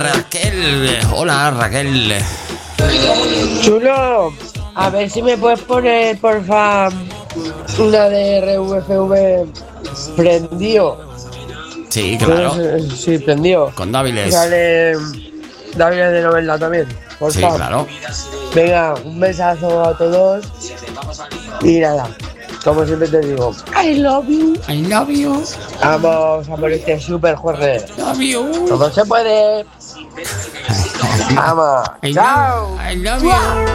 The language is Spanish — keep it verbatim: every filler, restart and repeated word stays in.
Raquel, hola Raquel. Chulo, a ver si me puedes poner, porfa, una de R V F V prendido. Sí, claro. Sí, prendido. Con Dáviles. Sale Dáviles de novela también, porfa. Sí, claro. Venga, un besazo a todos. Y nada, como siempre te digo, I love you. I love you. Vamos a por este super jueves. Love you. Todo se puede. Vamos. I Chao. love, I love you.